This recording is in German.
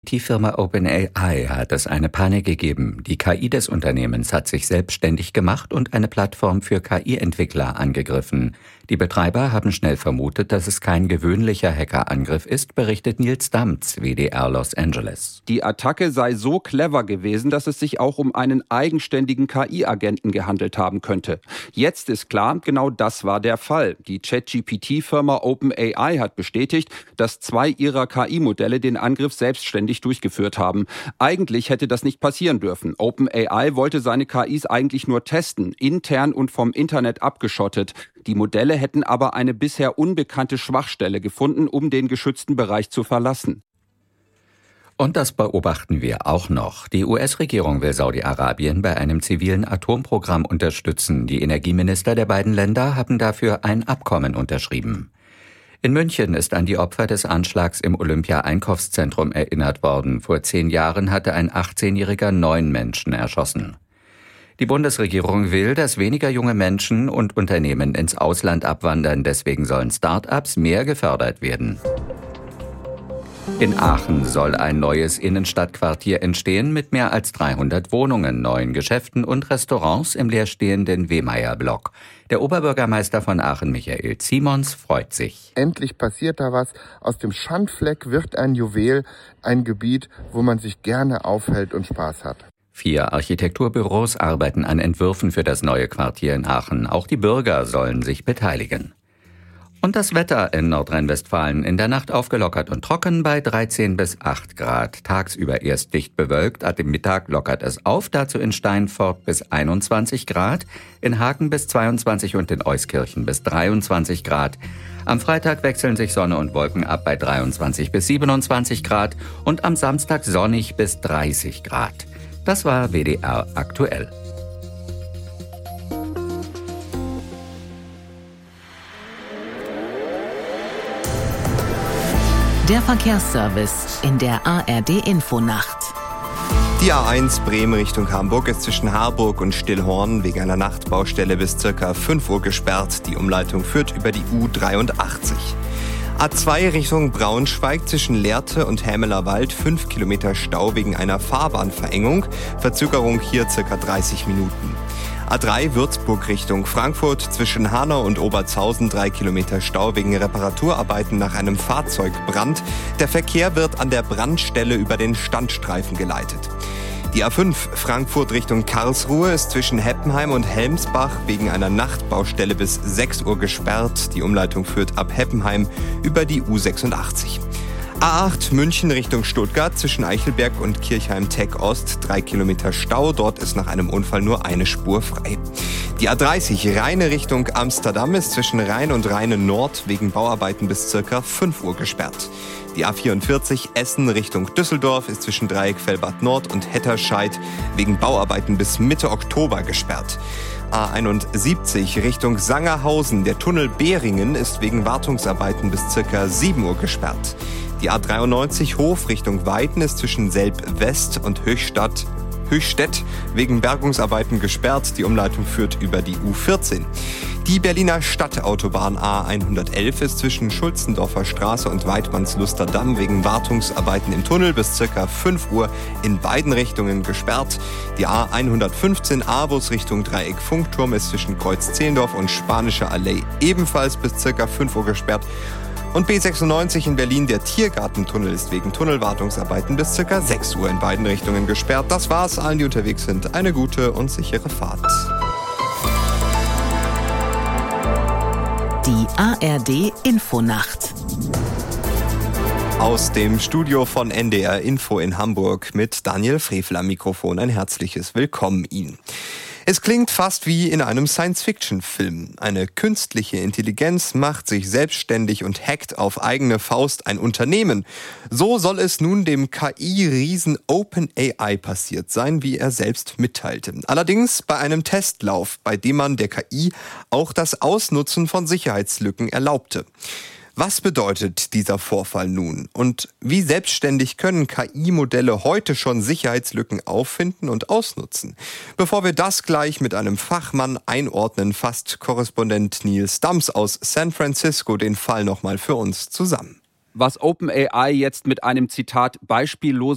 ChatGPT-Firma OpenAI hat es eine Panne gegeben. Die KI des Unternehmens hat sich selbstständig gemacht und eine Plattform für KI-Entwickler angegriffen. Die Betreiber haben schnell vermutet, dass es kein gewöhnlicher Hackerangriff ist, berichtet Nils Damz, WDR Los Angeles. Die Attacke sei so clever gewesen, dass es sich auch um einen eigenständigen KI-Agenten gehandelt haben könnte. Jetzt ist klar, genau das war der Fall. Die ChatGPT-Firma OpenAI hat bestätigt, dass 2 ihrer KI-Modelle den Angriff selbstständig durchgeführt haben. Eigentlich hätte das nicht passieren dürfen. OpenAI wollte seine KIs eigentlich nur testen, intern und vom Internet abgeschottet. Die Modelle hätten aber eine bisher unbekannte Schwachstelle gefunden, um den geschützten Bereich zu verlassen. Und das beobachten wir auch noch. Die US-Regierung will Saudi-Arabien bei einem zivilen Atomprogramm unterstützen. Die Energieminister der beiden Länder haben dafür ein Abkommen unterschrieben. In München ist an die Opfer des Anschlags im Olympia-Einkaufszentrum erinnert worden. Vor 10 Jahren hatte ein 18-Jähriger 9 Menschen erschossen. Die Bundesregierung will, dass weniger junge Menschen und Unternehmen ins Ausland abwandern. Deswegen sollen Start-ups mehr gefördert werden. In Aachen soll ein neues Innenstadtquartier entstehen mit mehr als 300 Wohnungen, neuen Geschäften und Restaurants im leerstehenden Wehmeyer-Block. Der Oberbürgermeister von Aachen, Michael Zimons, freut sich. Endlich passiert da was. Aus dem Schandfleck wird ein Juwel, ein Gebiet, wo man sich gerne aufhält und Spaß hat. 4 Architekturbüros arbeiten an Entwürfen für das neue Quartier in Aachen. Auch die Bürger sollen sich beteiligen. Und das Wetter in Nordrhein-Westfalen: in der Nacht aufgelockert und trocken bei 13 bis 8 Grad. Tagsüber erst dicht bewölkt, ab dem Mittag lockert es auf, dazu in Steinfort bis 21 Grad, in Haken bis 22 und in Euskirchen bis 23 Grad. Am Freitag wechseln sich Sonne und Wolken ab bei 23 bis 27 Grad und am Samstag sonnig bis 30 Grad. Das war WDR aktuell. Der Verkehrsservice in der ARD-Infonacht. Die A1 Bremen Richtung Hamburg ist zwischen Harburg und Stillhorn wegen einer Nachtbaustelle bis ca. 5 Uhr gesperrt. Die Umleitung führt über die U83. A2 Richtung Braunschweig zwischen Lehrte und Hämelerwald 5 Kilometer Stau wegen einer Fahrbahnverengung. Verzögerung hier ca. 30 Minuten. A3 Würzburg Richtung Frankfurt zwischen Hanau und Obertshausen 3 Kilometer Stau wegen Reparaturarbeiten nach einem Fahrzeugbrand. Der Verkehr wird an der Brandstelle über den Standstreifen geleitet. Die A5 Frankfurt Richtung Karlsruhe ist zwischen Heppenheim und Helmsbach wegen einer Nachtbaustelle bis 6 Uhr gesperrt. Die Umleitung führt ab Heppenheim über die U86. A8 München Richtung Stuttgart zwischen Eichelberg und Kirchheim-Tech Ost 3 Kilometer Stau. Dort ist nach einem Unfall nur eine Spur frei. Die A30 Rheine Richtung Amsterdam ist zwischen Rhein und Rheine Nord wegen Bauarbeiten bis ca. 5 Uhr gesperrt. Die A44 Essen Richtung Düsseldorf ist zwischen Dreieckfellbad Nord und Hetterscheid wegen Bauarbeiten bis Mitte Oktober gesperrt. A71 Richtung Sangerhausen, der Tunnel Behringen ist wegen Wartungsarbeiten bis ca. 7 Uhr gesperrt. Die A93 Hof Richtung Weiden ist zwischen Selb-West und Höchstädt wegen Bergungsarbeiten gesperrt. Die Umleitung führt über die U14. Die Berliner Stadtautobahn A111 ist zwischen Schulzendorfer Straße und Weidmannsluster Damm wegen Wartungsarbeiten im Tunnel bis ca. 5 Uhr in beiden Richtungen gesperrt. Die A115 Avus Richtung Dreieck Funkturm ist zwischen Kreuz-Zehlendorf und Spanische Allee ebenfalls bis ca. 5 Uhr gesperrt. Und B96 in Berlin, der Tiergartentunnel, ist wegen Tunnelwartungsarbeiten bis ca. 6 Uhr in beiden Richtungen gesperrt. Das war's allen, die unterwegs sind. Eine gute und sichere Fahrt. Die ARD-Infonacht. Aus dem Studio von NDR Info in Hamburg mit Daniel Frevel am Mikrofon. Ein herzliches Willkommen Ihnen. Es klingt fast wie in einem Science-Fiction-Film. Eine künstliche Intelligenz macht sich selbstständig und hackt auf eigene Faust ein Unternehmen. So soll es nun dem KI-Riesen OpenAI passiert sein, wie er selbst mitteilte. Allerdings bei einem Testlauf, bei dem man der KI auch das Ausnutzen von Sicherheitslücken erlaubte. Was bedeutet dieser Vorfall nun? Und wie selbstständig können KI-Modelle heute schon Sicherheitslücken auffinden und ausnutzen? Bevor wir das gleich mit einem Fachmann einordnen, fasst Korrespondent Nils Damz aus San Francisco den Fall nochmal für uns zusammen. Was OpenAI jetzt mit einem Zitat beispiellosen